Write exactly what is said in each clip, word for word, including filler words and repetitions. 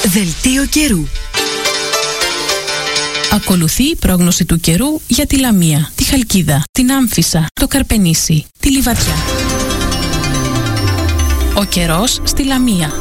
Δελτίο καιρού. Ακολουθεί η πρόγνωση του καιρού για τη Λαμία, τη Χαλκίδα, την Άμφισσα, το Καρπενήσι, τη Λιβαδιά. Ο καιρός στη Λαμία.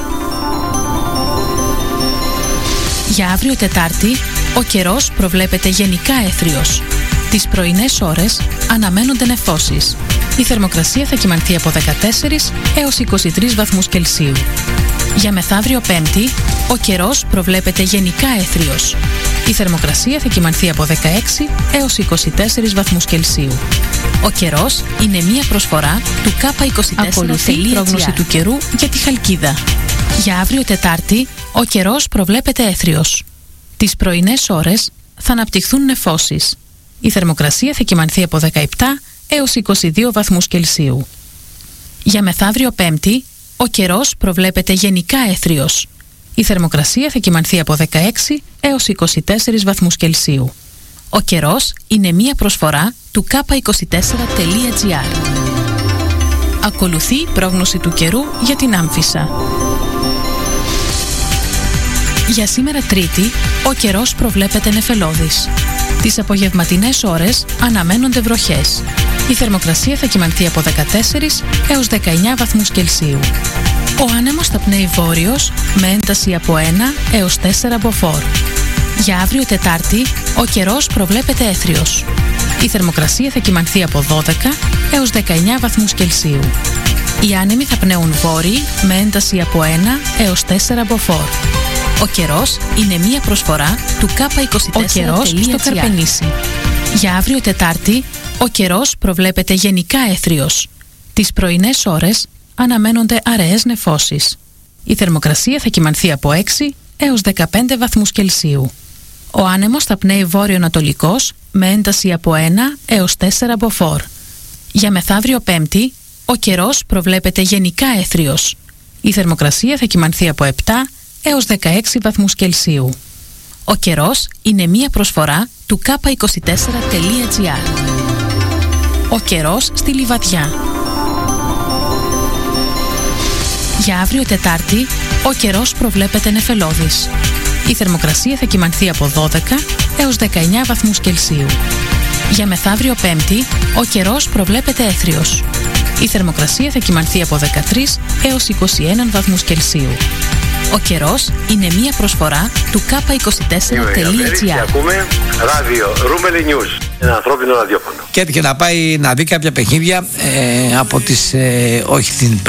Για αύριο Τετάρτη, ο καιρός προβλέπεται γενικά έθριος. Τις πρωινές ώρες αναμένονται νεφώσεις. Η θερμοκρασία θα κυμανθεί από δεκατέσσερις έως είκοσι τρεις βαθμούς Κελσίου. Για μεθαύριο Πέμπτη, ο καιρός προβλέπεται γενικά έθριος. Η θερμοκρασία θα κυμανθεί από δεκαέξι έως είκοσι τέσσερις βαθμούς Κελσίου. Ο καιρός είναι μία προσφορά του κάπα είκοσι τέσσερα. Ακολουθεί η πρόγνωση του καιρού για τη Χαλκίδα. Για αύριο Τετάρτη, ο καιρός προβλέπεται έθριος. Τις πρωινές ώρες θα αναπτυχθούν νεφώσεις. Η θερμοκρασία θα κυμανθεί από δεκαεπτά έως είκοσι δύο βαθμούς Κελσίου. Για μεθαύριο Πέμπτη, ο καιρός προβλέπεται γενικά έθριος. Η θερμοκρασία θα κυμανθεί από δεκαέξι έως είκοσι τέσσερις βαθμούς Κελσίου. Ο καιρός είναι μία προσφορά του κάπα είκοσι τέσσερα τελεία τζι άρ. Ακολουθεί η πρόγνωση του καιρού για την Άμφισσα. Για σήμερα Τρίτη, ο καιρός προβλέπεται νεφελώδης. Τις απογευματινές ώρες αναμένονται βροχές. Η θερμοκρασία θα κυμανθεί από δεκατέσσερις έως δεκαεννιά βαθμούς Κελσίου. Ο άνεμος θα πνέει βόρειος με ένταση από ένα έως τέσσερα μποφόρ. Για αύριο Τετάρτη, ο καιρός προβλέπεται έθριος. Η θερμοκρασία θα κυμανθεί από δώδεκα έως δεκαεννιά βαθμούς Κελσίου. Οι άνεμοι θα πνέουν βόρειοι με ένταση από ένα έως τέσσερα μποφόρ. Ο καιρός είναι μία προσφορά του κάπα είκοσι τέσσερα. Ο καιρός στο Καρπενήσι. Για αύριο Τετάρτη, ο καιρός προβλέπεται γενικά έθριος. Τις πρωινές ώρες αναμένονται αραιές νεφώσεις. Η θερμοκρασία θα κυμανθεί από έξι έως δεκαπέντε βαθμούς Κελσίου. Ο άνεμος θα πνέει βόρειο-ανατολικός με ένταση από ένα έως τέσσερα μποφόρ. Για μεθαύριο Πέμπτη, ο καιρός προβλέπεται γενικά έθριος. Η θερμοκρασία θα κυμανθεί από επτά έως δεκαέξι βαθμούς Κελσίου. Ο καιρός είναι μία προσφορά του κάπα είκοσι τέσσερα τελεία τζι άρ. Ο καιρός στη Λιβαδιά. Για αύριο Τετάρτη, ο καιρός προβλέπεται νεφελώδης. Η θερμοκρασία θα κυμανθεί από δώδεκα έως δεκαεννιά βαθμούς Κελσίου. Για μεθαύριο Πέμπτη, ο καιρός προβλέπεται έθριος. Η θερμοκρασία θα κυμανθεί από δεκατρείς έως είκοσι ένα βαθμούς Κελσίου. Ο καιρός είναι μία προσφορά του κάπα είκοσι τέσσερα τελεία τζι άρ. Ακούμε ράδιο Ρούμελι News, ένα ανθρώπινο ραδιόφωνο. Και έτυχε να πάει να δει κάποια παιχνίδια ε, από τις, ε, όχι την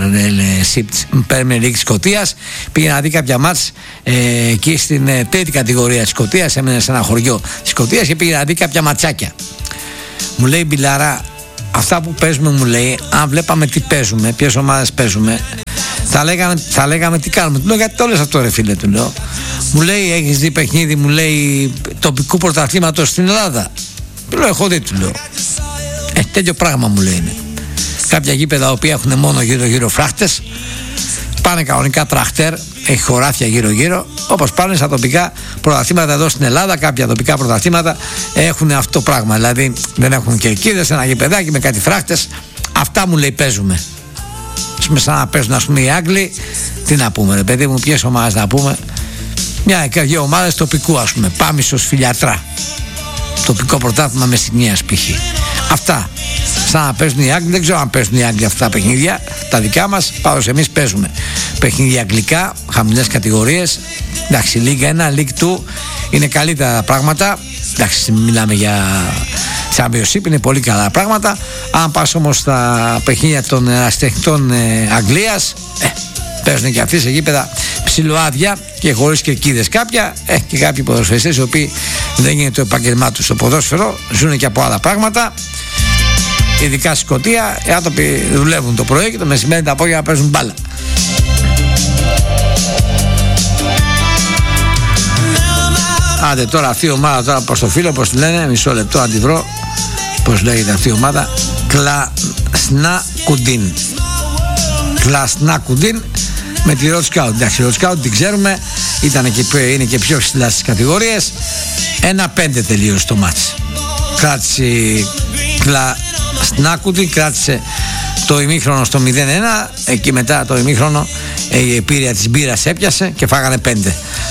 Premier League Σκωτίας. Πήγε να δει κάποια μάτς ε, εκεί στην ε, τρίτη κατηγορία της Σκωτίας. Έμενε σε ένα χωριό της Σκωτίας και πήγε να δει κάποια ματσάκια. Μου λέει, Μπιλάρα, αυτά που παίζουμε, μου λέει, αν βλέπαμε τι παίζουμε, ποιες ομάδες παίζουμε, θα λέγαμε, θα λέγαμε τι κάνουμε. Του λέω, γιατί το λες αυτό, ρε φίλε, του λέω. Μου λέει, έχεις δει παιχνίδι, μου λέει, τοπικού πρωταθλήματος στην Ελλάδα? Του λέω, έχω δει, του λέω. Ε, τέτοιο πράγμα, μου λέει, είναι. Κάποια γήπεδα οποία έχουν μόνο γύρω-γύρω φράχτες, πάνε κανονικά τραχτέρ, έχει χωράφια γύρω-γύρω, όπως πάνε στα τοπικά πρωταθλήματα εδώ στην Ελλάδα. Κάποια τοπικά πρωταθλήματα έχουν αυτό το πράγμα. Δηλαδή δεν έχουν κερκίδες, ένα γηπεδάκι με κάτι φράχτες. Αυτά, μου λέει, παίζουμε. Με σαν να παίζουν, ας πούμε, οι Άγγλοι. Τι να πούμε, ρε παιδί μου, ποιες ομάδες να πούμε? Μια και δύο ομάδες τοπικού, ας πούμε. Πάμισος, Φιλιατρά. Τοπικό πρωτάθλημα Μεσσηνίας π.χ. Αυτά. Σαν να παίζουν οι Άγγλοι. Δεν ξέρω αν παίζουν οι Άγγλοι αυτά τα παιχνίδια. Τα δικά μας, πάντως εμείς παίζουμε παιχνίδια αγγλικά, χαμηλές κατηγορίες. Εντάξει, League ένα, League δύο είναι καλύτερα τα πράγματα. Εντάξει, μιλάμε για Championship, είναι πολύ καλά πράγματα. Αν πας όμως στα παιχνίδια των αστεχτών ε, Αγγλίας, ε, παίζουν και αυτοί σε γήπεδα ψιλοάδια και χωρίς κερκίδες κάποια, ε, και κάποιοι ποδοσφαιριστές οι οποίοι δεν είναι το επάγγελμά τους στο ποδόσφαιρο, ζουν και από άλλα πράγματα. Ειδικά στη Σκωτία, οι άνθρωποι δουλεύουν το πρωί και το μεσημέρι τα απόγευμα παίζουν μπάλα. Άντε τώρα αυτή η ομάδα, τώρα προς το φίλο, πώς τη λένε, μισό λεπτό να τη βρω, πώς λέγεται αυτή η ομάδα, Κλασνάκουντιν. Κλασνάκουντιν με τη Road Scout. Εντάξει, η Road Scout την ξέρουμε, ήταν και, είναι και πιο ψηλά στις κατηγορίες. ένα πέντε τελείωσε το μάτς. Κράτησε Κλασνάκουντιν, κράτησε το ημίχρονο στο μηδέν ένα, εκεί μετά το ημίχρονο η Επίρρεια της μπύρας έπιασε και φάγανε πέντε.